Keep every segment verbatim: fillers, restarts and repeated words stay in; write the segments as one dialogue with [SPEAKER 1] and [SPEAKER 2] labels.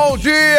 [SPEAKER 1] Bom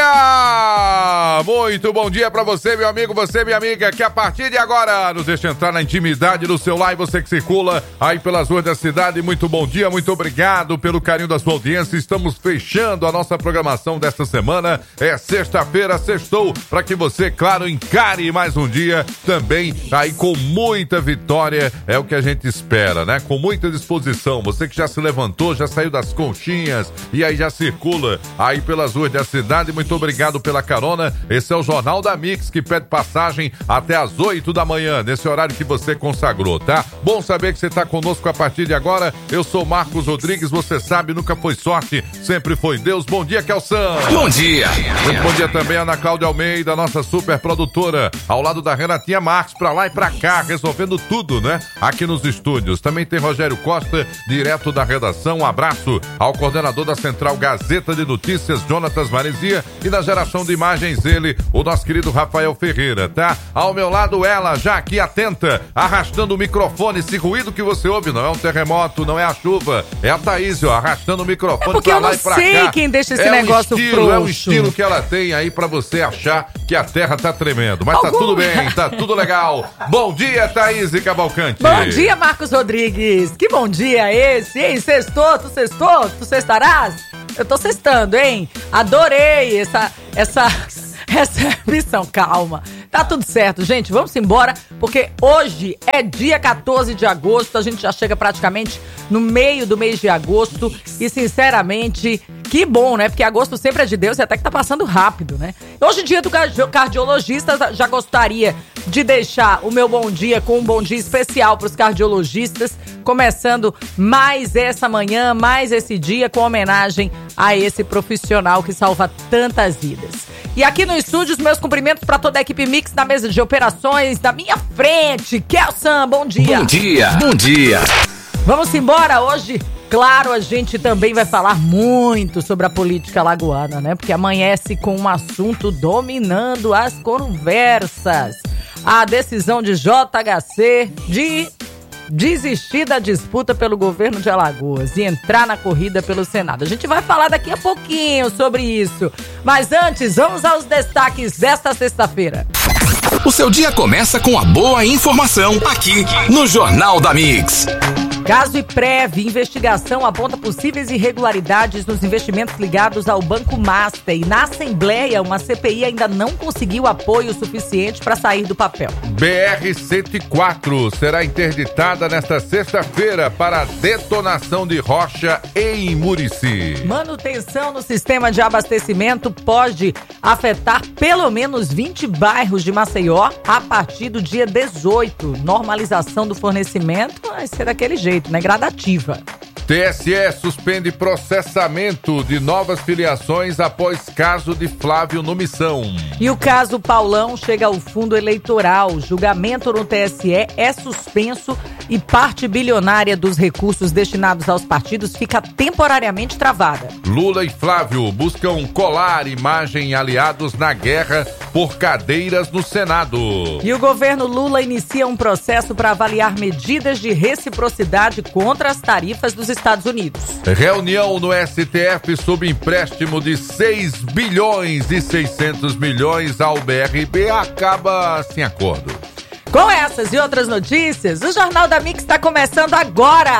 [SPEAKER 1] dia! Muito bom dia pra você, meu amigo, você, minha amiga, que a partir de agora nos deixa entrar na intimidade do seu lar, você que circula aí pelas ruas da cidade. Muito bom dia, muito obrigado pelo carinho da sua audiência. Estamos fechando a nossa programação desta semana. É sexta-feira, sextou, para que você, claro, encare mais um dia também aí com muita vitória. É o que a gente espera, né? Com muita disposição. Você que já se levantou, já saiu das conchinhas e aí já circula aí pelas ruas da cidade, muito obrigado pela carona. Esse é o Jornal da Mix, que pede passagem até às oito da manhã, nesse horário que você consagrou, tá? Bom saber que você tá conosco a partir de agora. Eu sou Marcos Rodrigues, você sabe, nunca foi sorte, sempre foi Deus. Bom dia, Kelsan.
[SPEAKER 2] Bom dia.
[SPEAKER 1] Muito bom dia também, Ana Cláudia Almeida, nossa super produtora, ao lado da Renatinha Marques, pra lá e pra cá, resolvendo tudo, né? Aqui nos estúdios. Também tem Rogério Costa, direto da redação. Um abraço ao coordenador da Central Gazeta de Notícias, Jonatas Marizia, e na geração de imagens ele, o nosso querido Rafael Ferreira, tá? Ao meu lado ela, já aqui atenta, arrastando o microfone. Esse ruído que você ouve não é um terremoto, não é a chuva, é a Thaís, ó, arrastando o microfone
[SPEAKER 3] é pra lá e pra cá. Eu não sei quem deixa esse é negócio
[SPEAKER 1] um estilo,
[SPEAKER 3] frouxo.
[SPEAKER 1] É o estilo que ela tem aí pra você achar que a terra tá tremendo, mas Algum... tá tudo bem, tá tudo legal. Bom dia, Thaís e Cavalcante.
[SPEAKER 3] Bom dia, Marcos Rodrigues. Que bom dia esse, hein? Sextou, tu sextou, tu sextarás? Eu tô sextando, hein? Adorei essa, essa, essa missão. Calma. Tá tudo certo, gente. Vamos embora, porque hoje é dia quatorze de agosto. A gente já chega praticamente no meio do mês de agosto. E, sinceramente, que bom, né? Porque agosto sempre é de Deus e até que tá passando rápido, né? Hoje, dia do cardiologista, já gostaria de deixar o meu bom dia com um bom dia especial pros cardiologistas. Começando mais essa manhã, mais esse dia, com homenagem a esse profissional que salva tantas vidas. E aqui no estúdio, os meus cumprimentos para toda a equipe Mix na mesa de operações, da minha frente, Kelsan, bom dia.
[SPEAKER 2] Bom dia, bom dia.
[SPEAKER 3] Vamos embora hoje. Claro, a gente também vai falar muito sobre a política alagoana, né? Porque amanhece com um assunto dominando as conversas. A decisão de J H C de desistir da disputa pelo governo de Alagoas e entrar na corrida pelo Senado. A gente vai falar daqui a pouquinho sobre isso. Mas antes, vamos aos destaques desta sexta-feira.
[SPEAKER 2] O seu dia começa com a boa informação aqui no Jornal da Mix.
[SPEAKER 3] Caso IPREV, investigação aponta possíveis irregularidades nos investimentos ligados ao Banco Master. E na Assembleia, uma C P I ainda não conseguiu apoio suficiente para sair do papel.
[SPEAKER 1] B R cento e quatro será interditada nesta sexta-feira para detonação de rocha em Murici.
[SPEAKER 3] Manutenção no sistema de abastecimento pode afetar pelo menos vinte bairros de Maceió a partir do dia dezoito. Normalização do fornecimento vai ser daquele jeito, né? Gradativa.
[SPEAKER 1] T S E suspende processamento de novas filiações após caso de Flávio no Missão.
[SPEAKER 3] E o caso Paulão chega ao fundo eleitoral. Julgamento no T S E é suspenso e parte bilionária dos recursos destinados aos partidos fica temporariamente travada.
[SPEAKER 1] Lula e Flávio buscam colar imagem aliados na guerra por cadeiras no Senado.
[SPEAKER 3] E o governo Lula inicia um processo para avaliar medidas de reciprocidade contra as tarifas dos Estados Unidos.
[SPEAKER 1] Reunião no S T F sob empréstimo de seis bilhões e seiscentos milhões ao B R B acaba sem acordo.
[SPEAKER 3] Com essas e outras notícias, o Jornal da Mix está começando agora.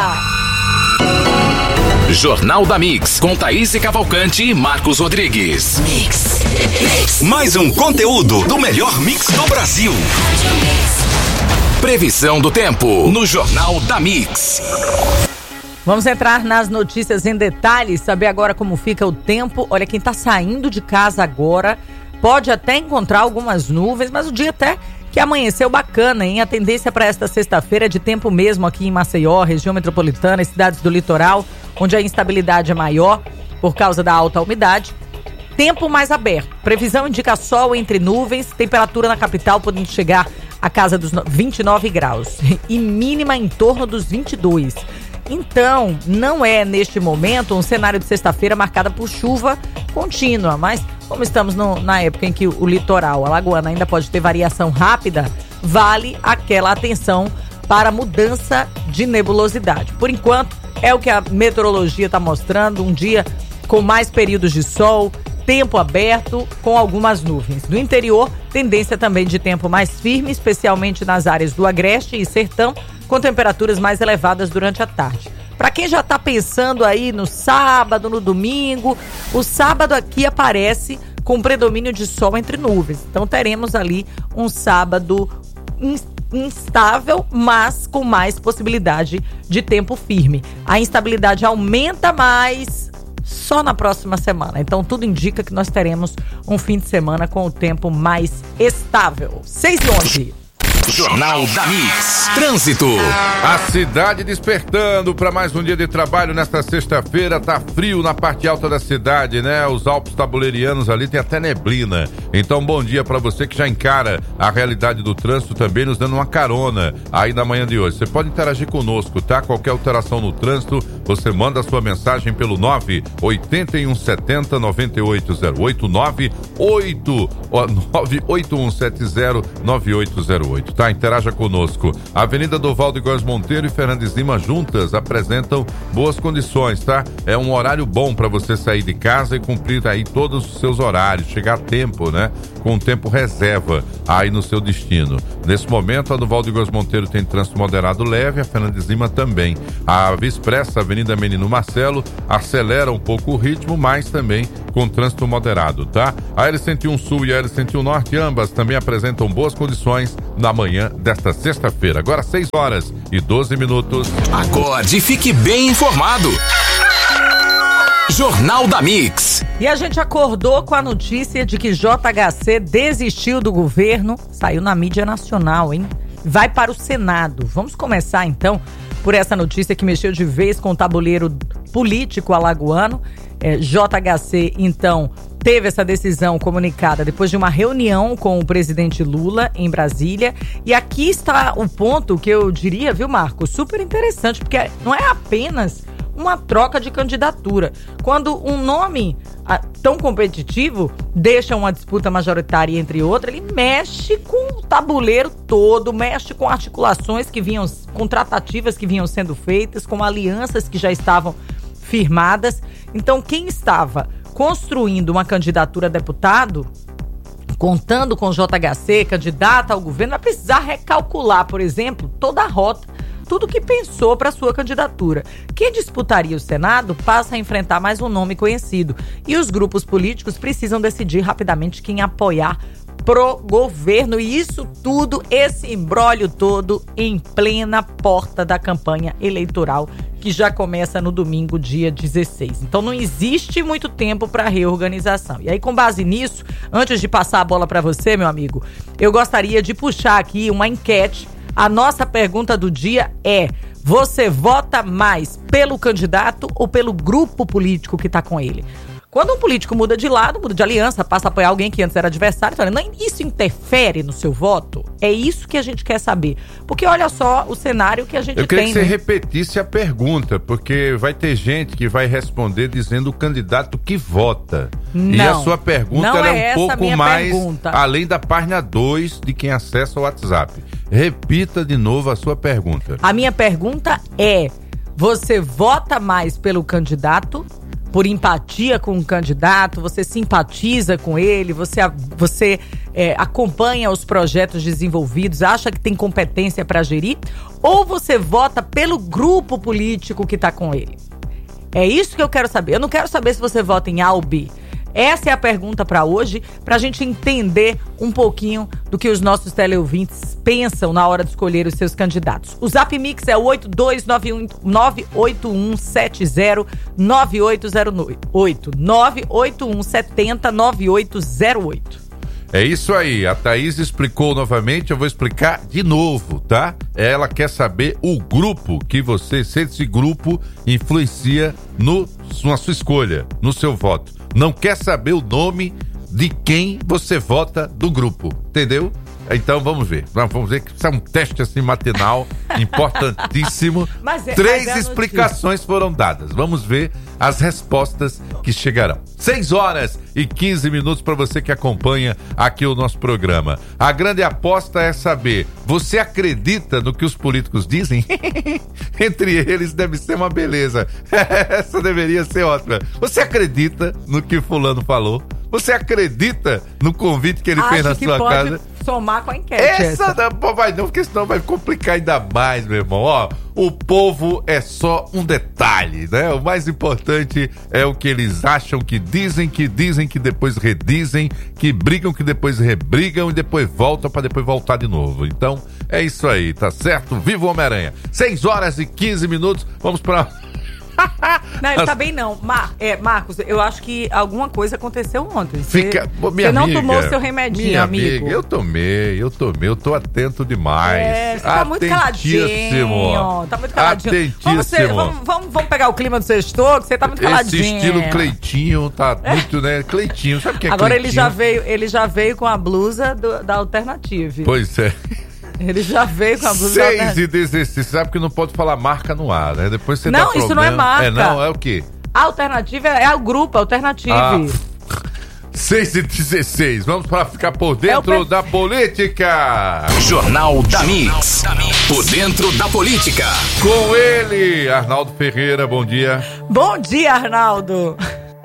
[SPEAKER 2] Jornal da Mix, com Thaís Cavalcante e Marcos Rodrigues. Mix. Mix. Mais um conteúdo do melhor mix do Brasil. Previsão do tempo no Jornal da Mix.
[SPEAKER 3] Vamos entrar nas notícias em detalhes, saber agora como fica o tempo. Olha, quem está saindo de casa agora pode até encontrar algumas nuvens, mas o dia até que amanheceu bacana, hein? A tendência para esta sexta-feira é de tempo mesmo aqui em Maceió, região metropolitana e cidades do litoral, onde a instabilidade é maior por causa da alta umidade. Tempo mais aberto. Previsão indica sol entre nuvens, temperatura na capital podendo chegar à casa dos vinte e nove graus e mínima em torno dos vinte e dois. Então, não é neste momento um cenário de sexta-feira marcada por chuva contínua, mas como estamos no, na época em que o litoral alagoano ainda pode ter variação rápida, vale aquela atenção para mudança de nebulosidade. Por enquanto, é o que a meteorologia está mostrando, um dia com mais períodos de sol, tempo aberto com algumas nuvens. Do interior, tendência também de tempo mais firme, especialmente nas áreas do Agreste e Sertão, com temperaturas mais elevadas durante a tarde. Para quem já está pensando aí no sábado, no domingo, o sábado aqui aparece com predomínio de sol entre nuvens. Então teremos ali um sábado instável, mas com mais possibilidade de tempo firme. A instabilidade aumenta mais só na próxima semana. Então tudo indica que nós teremos um fim de semana com o tempo mais estável. seis e onze.
[SPEAKER 2] Jornal da Mix. Trânsito.
[SPEAKER 1] A cidade despertando para mais um dia de trabalho nesta sexta-feira. Tá frio na parte alta da cidade, né? Os Alpes Tabulerianos ali tem até neblina. Então bom dia para você que já encara a realidade do trânsito também, nos dando uma carona aí na manhã de hoje. Você pode interagir conosco, tá? Qualquer alteração no trânsito, você manda a sua mensagem pelo nove oito um sete zero nove oito zero oito, nove oito um sete zero nove oito zero oito. Tá, interaja conosco. Avenida Dovaldo Góes Monteiro e Fernandes Lima juntas apresentam boas condições, tá? É um horário bom para você sair de casa e cumprir aí todos os seus horários, chegar a tempo, né? Com tempo reserva aí no seu destino. Nesse momento, a Dovaldo Góes Monteiro tem trânsito moderado leve, a Fernandes Lima também. A Via Expressa, Avenida Menino Marcelo, acelera um pouco o ritmo, mas também com trânsito moderado, tá? A L cento e um Sul e a L cento e um Norte, ambas também apresentam boas condições na manhã desta sexta-feira. Agora seis horas e doze minutos.
[SPEAKER 2] Acorde e fique bem informado. Jornal da Mix.
[SPEAKER 3] E a gente acordou com a notícia de que J H C desistiu do governo, saiu na mídia nacional, hein? Vai para o Senado. Vamos começar então por essa notícia que mexeu de vez com o tabuleiro político alagoano. É, J H C, então, teve essa decisão comunicada depois de uma reunião com o presidente Lula em Brasília. E aqui está o ponto que eu diria, viu, Marcos? Super interessante, porque não é apenas uma troca de candidatura. Quando um nome ah, tão competitivo deixa uma disputa majoritária entre outra, ele mexe com o tabuleiro todo, mexe com articulações que vinham, com tratativas que vinham sendo feitas, com alianças que já estavam firmadas. Então, quem estava construindo uma candidatura a deputado, contando com J H C, candidata ao governo, vai precisar recalcular, por exemplo, toda a rota, tudo que pensou para sua candidatura. Quem disputaria o Senado passa a enfrentar mais um nome conhecido. E os grupos políticos precisam decidir rapidamente quem apoiar pro governo. E isso tudo, esse imbróglio todo, em plena porta da campanha eleitoral, que já começa no domingo, dia dezesseis. Então não existe muito tempo para reorganização. E aí, com base nisso, antes de passar a bola para você, meu amigo, eu gostaria de puxar aqui uma enquete. A nossa pergunta do dia é: você vota mais pelo candidato ou pelo grupo político que está com ele? Quando um político muda de lado, muda de aliança, passa a apoiar alguém que antes era adversário, então, não, isso interfere no seu voto? É isso que a gente quer saber. Porque olha só o cenário que a gente tem.
[SPEAKER 1] Eu queria
[SPEAKER 3] tem,
[SPEAKER 1] que
[SPEAKER 3] né?
[SPEAKER 1] você repetisse a pergunta, porque vai ter gente que vai responder dizendo o candidato que vota.
[SPEAKER 3] Não,
[SPEAKER 1] e a sua pergunta
[SPEAKER 3] não
[SPEAKER 1] é,
[SPEAKER 3] é
[SPEAKER 1] um pouco mais
[SPEAKER 3] pergunta.
[SPEAKER 1] além da página dois de quem acessa o WhatsApp. Repita de novo a sua pergunta.
[SPEAKER 3] A minha pergunta é: você vota mais pelo candidato, por empatia com o candidato, você simpatiza com ele, você, você é, acompanha os projetos desenvolvidos, acha que tem competência para gerir, ou você vota pelo grupo político que está com ele? É isso que eu quero saber. Eu não quero saber se você vota em A ou B. Essa é a pergunta para hoje, para a gente entender um pouquinho do que os nossos teleouvintes pensam na hora de escolher os seus candidatos. O Zap Mix é o oito dois nove um sete zero nove oito zero oito, nove oito um sete zero nove oito zero oito.
[SPEAKER 1] É isso aí, a Thaís explicou novamente, eu vou explicar de novo, tá? Ela quer saber o grupo que você, se esse grupo influencia no, na sua escolha, no seu voto. Não quer saber o nome de quem você vota do grupo, entendeu? Então vamos ver. Vamos ver que isso é um teste assim matinal importantíssimo. Mas é, Três mas é explicações foram dadas. Vamos ver as respostas que chegarão. seis horas e quinze minutos para você que acompanha aqui o nosso programa. A grande aposta é saber, você acredita no que os políticos dizem? Entre eles deve ser uma beleza. Essa deveria ser ótima. Você acredita no que fulano falou? Você acredita no convite que ele Acho fez na que sua pode casa?
[SPEAKER 3] Somar com a enquete.
[SPEAKER 1] Essa, essa. Não, vai não, porque senão vai complicar ainda mais, meu irmão. Ó, o povo é só um detalhe, né? O mais importante é o que eles acham, que dizem, que dizem, que depois redizem, que brigam, que depois rebrigam e depois voltam pra depois voltar de novo. Então, é isso aí, tá certo? Viva o Homem-Aranha. seis horas e quinze minutos, vamos pra...
[SPEAKER 3] Não, ele tá bem não. Mar, é, Marcos, eu acho que alguma coisa aconteceu ontem. Você,
[SPEAKER 1] Fica, minha
[SPEAKER 3] você não
[SPEAKER 1] amiga,
[SPEAKER 3] tomou seu remedinho,
[SPEAKER 1] minha
[SPEAKER 3] amigo.
[SPEAKER 1] Amiga, eu tomei, eu tomei, eu tô atento demais.
[SPEAKER 3] É, você tá muito caladinho. Tá muito caladinho.
[SPEAKER 1] Atentíssimo.
[SPEAKER 3] Vamos, ser, vamos, vamos, vamos pegar o clima do sextor, que você tá muito caladinho.
[SPEAKER 1] Esse estilo Cleitinho tá muito, né? Cleitinho, sabe o que é
[SPEAKER 3] Agora
[SPEAKER 1] Cleitinho?
[SPEAKER 3] ele já veio, ele já veio com a blusa do, da Alternative.
[SPEAKER 1] Pois é.
[SPEAKER 3] Ele já veio com a blusa
[SPEAKER 1] seis e dezesseis, você sabe que não pode falar marca no ar, né? Depois você
[SPEAKER 3] não,
[SPEAKER 1] dá problema.
[SPEAKER 3] Não, isso não é marca.
[SPEAKER 1] É, não, é o quê?
[SPEAKER 3] A Alternativa é, é o grupo, Alternative. Ah,
[SPEAKER 1] seis e dezesseis, vamos para ficar por dentro é per... da política.
[SPEAKER 2] Jornal da Mix, por dentro da política.
[SPEAKER 1] Com ele, Arnaldo Ferreira, bom dia.
[SPEAKER 3] Bom dia, Arnaldo.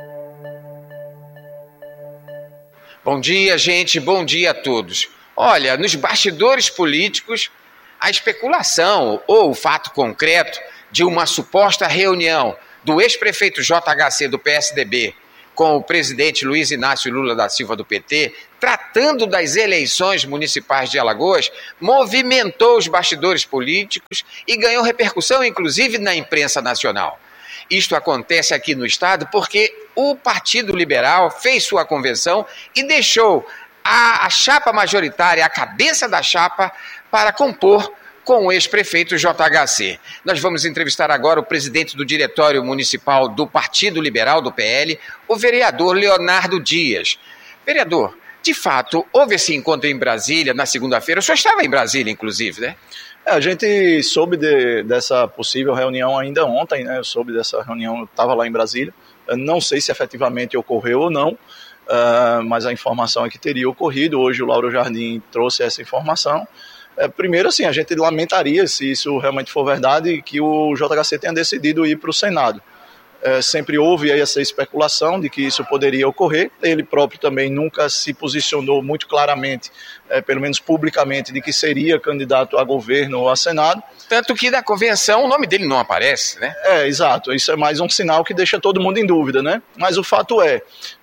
[SPEAKER 4] Bom dia, gente, bom dia a todos. Olha, nos bastidores políticos, a especulação ou o fato concreto de uma suposta reunião do ex-prefeito J H C do P S D B com o presidente Luiz Inácio Lula da Silva do P T, tratando das eleições municipais de Alagoas, movimentou os bastidores políticos e ganhou repercussão, inclusive, na imprensa nacional. Isto acontece aqui no estado porque o Partido Liberal fez sua convenção e deixou A, a chapa majoritária, a cabeça da chapa, para compor com o ex-prefeito J H C. Nós vamos entrevistar agora o presidente do Diretório Municipal do Partido Liberal, do P L, o vereador Leonardo Dias. Vereador, de fato, houve esse encontro em Brasília na segunda-feira. O senhor estava em Brasília, inclusive, né?
[SPEAKER 5] É, a gente soube de, dessa possível reunião ainda ontem, né? Eu soube dessa reunião, eu estava lá em Brasília. Eu não sei se efetivamente ocorreu ou não. Uh, mas a informação é que teria ocorrido. Hoje o Lauro Jardim trouxe essa informação. Uh, primeiro, assim, a gente lamentaria, se isso realmente for verdade, que o J H C tenha decidido ir para o Senado. Uh, sempre houve aí essa especulação de que isso poderia ocorrer. Ele próprio também nunca se posicionou muito claramente, uh, pelo menos publicamente, de que seria candidato a governo ou a Senado.
[SPEAKER 4] Tanto que na convenção o nome dele não aparece, né?
[SPEAKER 5] É, exato. Isso é mais um sinal que deixa todo mundo em dúvida, né? Mas o fato é,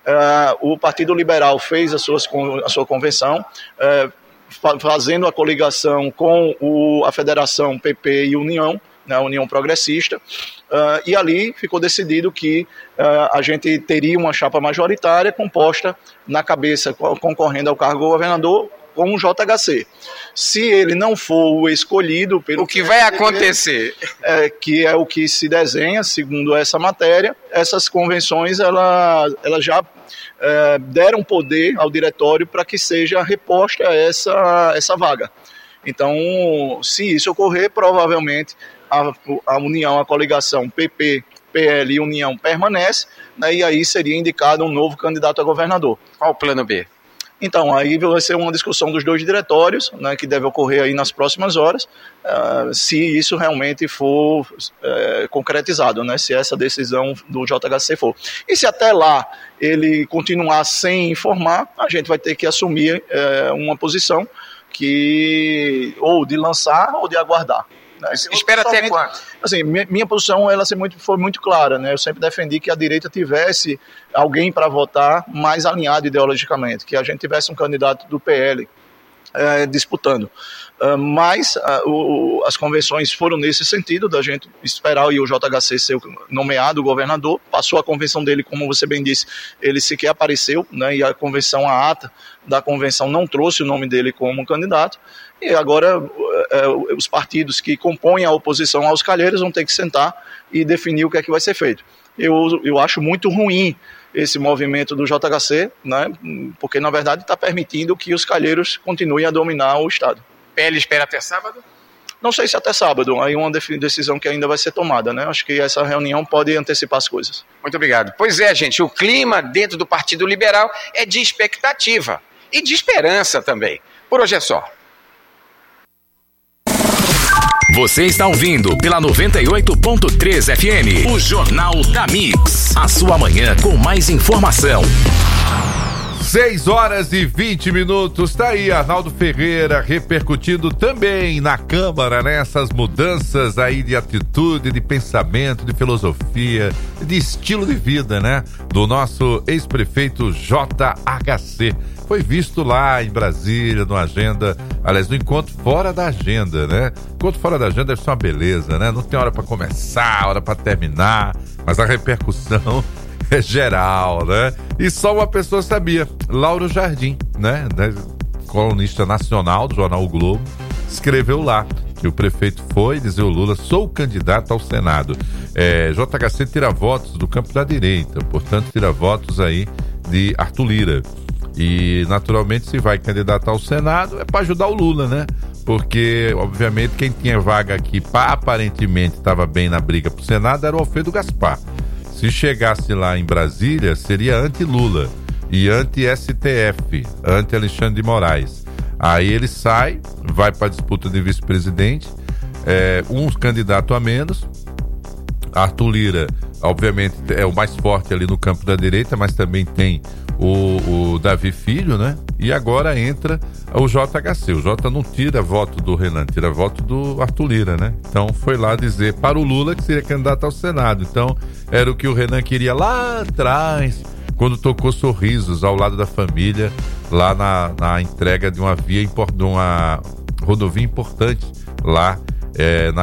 [SPEAKER 5] uh, o Partido Liberal fez a, suas, a sua convenção, uh, fa- fazendo a coligação com o, a Federação P P e União, né, a União Progressista, uh, e ali ficou decidido que uh, a gente teria uma chapa majoritária composta na cabeça, concorrendo ao cargo do governador, com o J H C. Se ele não for o escolhido pelo...
[SPEAKER 4] O que vai acontecer?
[SPEAKER 5] É, que é o que se desenha, segundo essa matéria, essas convenções ela, ela já é, deram poder ao diretório para que seja reposta essa, essa vaga. Então, se isso ocorrer, provavelmente a, a união, a coligação P P, P L e União permanece, né, e aí seria indicado um novo candidato a governador.
[SPEAKER 4] Qual o plano B?
[SPEAKER 5] Então, aí vai ser uma discussão dos dois diretórios, né, que deve ocorrer aí nas próximas horas, uh, se isso realmente for uh, concretizado, né, se essa decisão do J H C for. E se até lá ele continuar sem informar, a gente vai ter que assumir uh, uma posição que ou de lançar ou de aguardar. Né?
[SPEAKER 4] Espera até quando?
[SPEAKER 5] Assim, minha, minha posição ela foi muito, foi muito clara, né? Eu sempre defendi que a direita tivesse alguém para votar mais alinhado ideologicamente, que a gente tivesse um candidato do P L é, disputando. Uh, mas uh, o, as convenções foram nesse sentido, da gente esperar e o J H C ser nomeado governador. Passou a convenção dele, como você bem disse, ele sequer apareceu, né, e a convenção, a ata da convenção não trouxe o nome dele como candidato, e agora uh, uh, os partidos que compõem a oposição aos Calheiros vão ter que sentar e definir o que é que vai ser feito. eu, eu acho muito ruim esse movimento do J H C, né, porque na verdade está permitindo que os calheiros continuem a dominar o Estado.
[SPEAKER 4] P L espera até sábado?
[SPEAKER 5] Não sei se até sábado, aí uma decisão que ainda vai ser tomada, né? Acho que essa reunião pode antecipar as coisas.
[SPEAKER 4] Muito obrigado. Pois é, gente, o clima dentro do Partido Liberal é de expectativa e de esperança também. Por hoje é só.
[SPEAKER 2] Você está ouvindo pela noventa e oito ponto três F M, o Jornal da Mix. A sua manhã com mais informação.
[SPEAKER 1] seis horas e vinte minutos, tá aí Arnaldo Ferreira repercutindo também na Câmara, né? Essas mudanças aí de atitude, de pensamento, de filosofia, de estilo de vida, né? Do nosso ex-prefeito J H C. Foi visto lá em Brasília, no agenda, aliás, no encontro fora da agenda, né? Encontro fora da agenda deve ser uma beleza, né? Não tem hora pra começar, hora pra terminar, mas a repercussão é geral, né? E só uma pessoa sabia, Lauro Jardim, né? Colunista nacional do jornal O Globo, escreveu lá que o prefeito foi dizer ao Lula: sou candidato ao Senado. É, J H C tira votos do campo da direita, portanto tira votos aí de Arthur Lira. E naturalmente, se vai candidatar ao Senado é para ajudar o Lula, né? Porque, obviamente, quem tinha vaga aqui, pá, aparentemente estava bem na briga pro Senado, era o Alfredo Gaspar. Se chegasse lá em Brasília, seria anti-Lula e anti-S T F, anti-Alexandre de Moraes. Aí ele sai, vai para a disputa de vice-presidente, é, um candidato a menos. Arthur Lira, obviamente, é o mais forte ali no campo da direita, mas também tem o, o Davi Filho, né? E agora entra o J H C. O J não tira voto do Renan, tira voto do Arthur Lira, né? Então foi lá dizer para o Lula que seria candidato ao Senado. Então era o que o Renan queria lá atrás, quando tocou Sorrisos ao lado da família, lá na, na entrega de uma via, de uma rodovia importante lá é, na